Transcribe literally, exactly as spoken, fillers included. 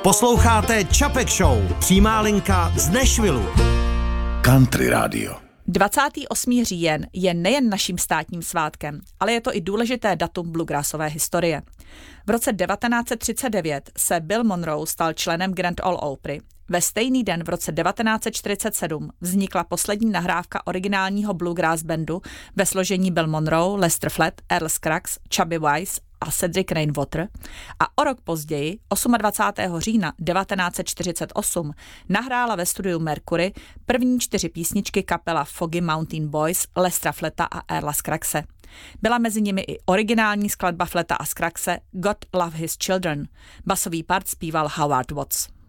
Posloucháte Čapek Show, přímá linka z Nashvillu. Country Radio. dvacátého osmého října je nejen naším státním svátkem, ale je to i důležité datum bluegrassové historie. V roce devatenáct set třicet devět se Bill Monroe stal členem Grand Ole Opry. Ve stejný den v roce devatenáct set čtyřicet sedm vznikla poslední nahrávka originálního bluegrass bandu ve složení Bill Monroe, Lester Flatt, Earl Scruggs, Chubby Wise a Cedric Rainwater a o rok později, dvacátého osmého října devatenáct set čtyřicet osm, nahrála ve studiu Mercury první čtyři písničky kapela Foggy Mountain Boys Lestera Flatta a Earla Scruggse. Byla mezi nimi i originální skladba Flatta a Scruggse God Love His Children. Basový part zpíval Howard Watts.